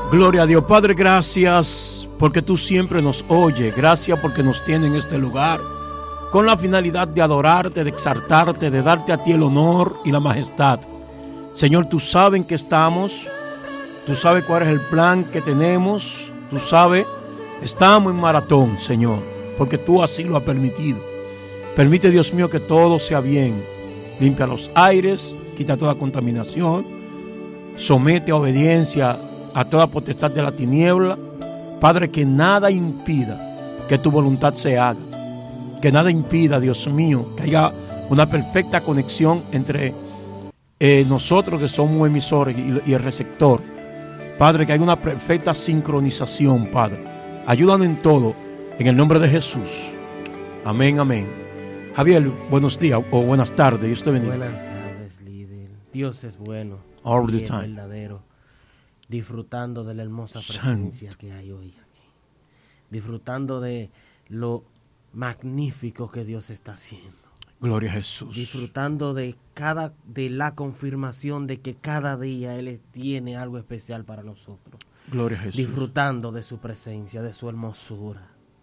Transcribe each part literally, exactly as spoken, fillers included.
Gloria a Dios. Padre, gracias porque tú siempre nos oyes. Gracias porque nos tienes en este lugar con la finalidad de adorarte, de exaltarte, de darte a ti el honor y la majestad. Señor, tú sabes en qué estamos. Tú sabes cuál es el plan que tenemos. Tú sabes, estamos en maratón, Señor, porque tú así lo has permitido. Permite, Dios mío, que todo sea bien. Limpia los aires, quita toda contaminación, somete a obediencia a toda potestad de la tiniebla. Padre, que nada impida que tu voluntad se haga. Que nada impida, Dios mío, que haya una perfecta conexión entre eh, nosotros que somos emisores y, y el receptor. Padre, que haya una perfecta sincronización, Padre. Ayúdanos en todo, en el nombre de Jesús. Amén, amén. Javier, buenos días o buenas tardes. Dios te bendiga. Buenas tardes, líder. Dios es bueno. All the y es time. verdadero. Disfrutando de la hermosa presencia Santo. que hay hoy aquí. Disfrutando de lo magnífico que Dios está haciendo. Gloria a Jesús. Disfrutando de cada de la confirmación de que cada día Él tiene algo especial para nosotros. Gloria a Jesús. Disfrutando de su presencia, de su hermosura.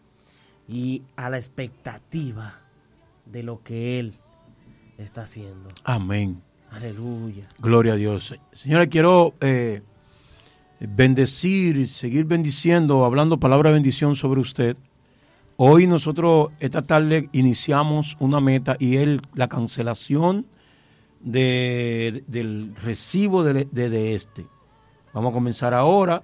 Y a la expectativa de lo que Él está haciendo. Amén. Aleluya. Gloria a Dios. Señores, quiero eh, bendecir, seguir bendiciendo, hablando palabra de bendición sobre usted. Hoy nosotros, esta tarde, iniciamos una meta y es la cancelación de, de, del recibo de, de, de este. Vamos a comenzar ahora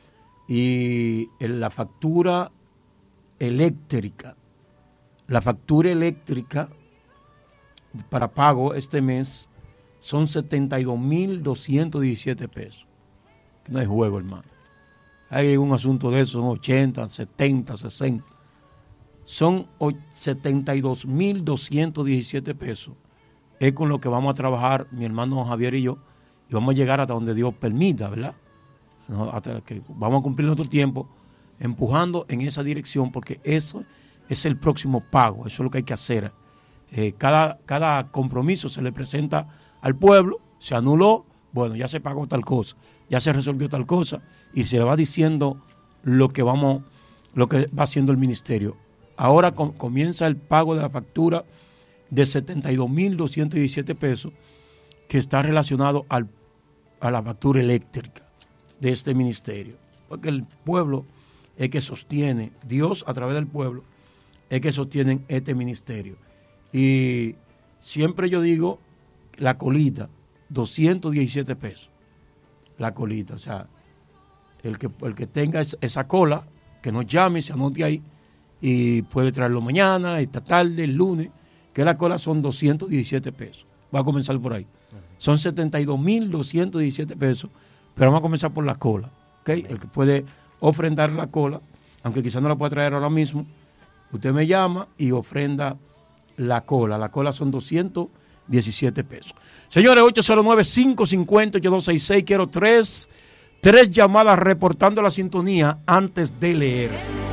y en la factura eléctrica. La factura eléctrica para pago este mes son setenta y dos mil doscientos diecisiete pesos. No hay juego, hermano. Hay un asunto de eso, son ochenta, setenta, sesenta. Son setenta y dos mil doscientos diecisiete pesos. Es con lo que vamos a trabajar mi hermano Javier y yo. Y vamos a llegar hasta donde Dios permita, ¿verdad? Hasta que vamos a cumplir nuestro tiempo empujando en esa dirección, porque eso es el próximo pago. Eso es lo que hay que hacer. Eh, cada, cada compromiso se le presenta al pueblo, se anuló, bueno, ya se pagó tal cosa, ya se resolvió tal cosa, y se le va diciendo lo que vamos, lo que va haciendo el ministerio. Ahora com- comienza el pago de la factura de setenta y dos mil doscientos diecisiete pesos, que está relacionado al, a la factura eléctrica de este ministerio. Porque el pueblo es que sostiene, Dios a través del pueblo es que sostienen este ministerio. Y siempre yo digo, la colita, doscientos diecisiete pesos. La colita, o sea, el que, el que tenga esa cola, que nos llame, se anote ahí, y puede traerlo mañana, esta tarde, el lunes, que la cola son doscientos diecisiete pesos. Va a comenzar por ahí. Uh-huh. Son setenta y dos mil doscientos diecisiete pesos, pero vamos a comenzar por la cola. ¿Okay? Uh-huh. El que puede ofrendar la cola, aunque quizás no la pueda traer ahora mismo, usted me llama y ofrenda la cola. La cola son doscientos diecisiete pesos. Señores, ocho cero nueve, cinco cinco cero, ocho dos seis seis. Quiero tres, tres llamadas reportando la sintonía antes de leer.